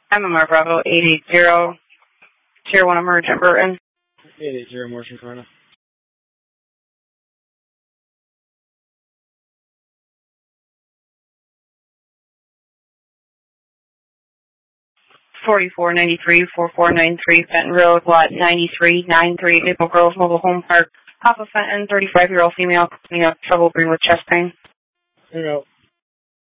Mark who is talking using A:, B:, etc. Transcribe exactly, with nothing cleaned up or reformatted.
A: M M R Bravo eight eight zero, Tier one Emergent Burton.
B: eight eight zero, Morrison Corona.
A: forty-four ninety-three, forty-four ninety-three, Fenton Road, lot ninety-three ninety-three, Maple Grove Mobile Home Park. Papa Fenton, thirty-five-year-old female, you have trouble breathing with chest pain.
B: Here we go.